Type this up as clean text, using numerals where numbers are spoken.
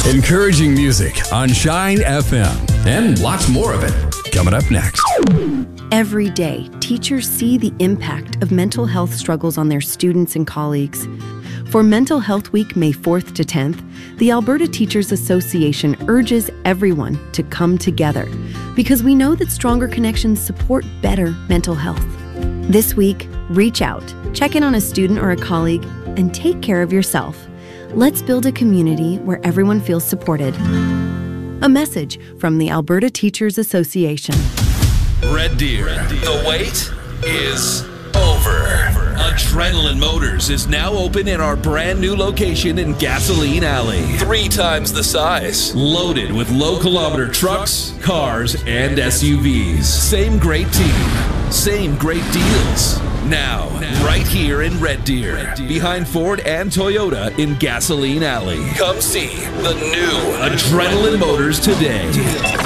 Encouraging music on Shine FM and lots more of it coming up next. Every day, teachers see the impact of mental health struggles on their students and colleagues. For Mental Health Week, May 4th to 10th, the Alberta Teachers Association urges everyone to come together because we know that stronger connections support better mental health. This week, reach out, check in on a student or a colleague, and take care of yourself. Let's build a community where everyone feels supported. A message from the Alberta Teachers Association. Red Deer, the wait is over. Adrenaline Motors is now open in our brand new location in Gasoline Alley. 3 times the size. Loaded with low kilometer trucks, cars, and SUVs. Same great team. Same great deals. Now, right here in Red Deer, behind Ford and Toyota in Gasoline Alley. Come see the new Adrenaline Motors today.